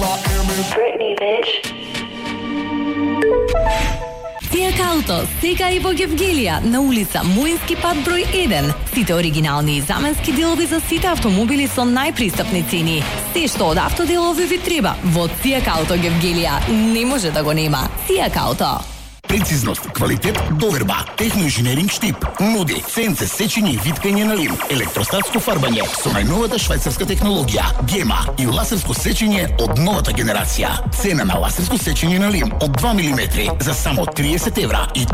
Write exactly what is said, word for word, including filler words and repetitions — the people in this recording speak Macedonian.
Britney, bitch. Сијак Ауто, сега и во Гевгелија, на улица Муински пат број еден. Сите оригинални и заменски делови за сите автомобили со најпристапни цени. Се што од автоделови ви треба, во Сијак Ауто Гевгелија не може да го нема. Сијак Ауто. Прецизност, квалитет, доверба, техноинженеринг Штип, нуди, сенце, сечење и виткање на лим, електростатско фарбање со најновата швајцарска технологија, гема и лазерско сечење од новата генерација. Цена на лазерско сечење на лим од два милиметри за само триесет евра и